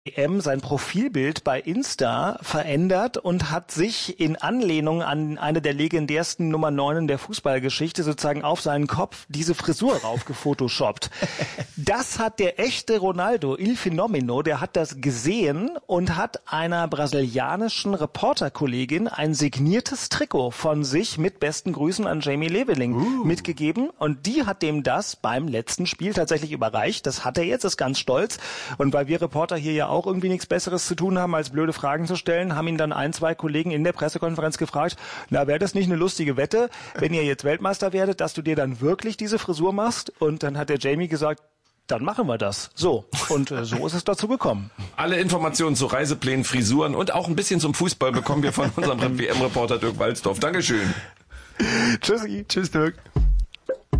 sein Profilbild bei Insta verändert und hat sich in Anlehnung an eine der legendärsten Nummer 9 der Fußballgeschichte sozusagen auf seinen Kopf diese Frisur raufgefotoshoppt. Das hat der echte Ronaldo, Il Fenomeno, der hat das gesehen und hat einer brasilianischen Reporterkollegin ein signiertes Trikot von sich mit besten Grüßen an Jamie Leveling mitgegeben und die hat dem das beim letzten Spiel tatsächlich überreicht. Das hat er jetzt, ist ganz stolz und weil wir Reporter hier ja auch irgendwie nichts Besseres zu tun haben, als blöde Fragen zu stellen, haben ihn dann 2 Kollegen in der Pressekonferenz gefragt, na, wäre das nicht eine lustige Wette, wenn ihr jetzt Weltmeister werdet, dass du dir dann wirklich diese Frisur machst? Und dann hat der Jamie gesagt, dann machen wir das. So. Und so ist es dazu gekommen. Alle Informationen zu Reiseplänen, Frisuren und auch ein bisschen zum Fußball bekommen wir von unserem WM-Reporter Dirk Walzdorf. Dankeschön. Tschüssi. Tschüss, Dirk.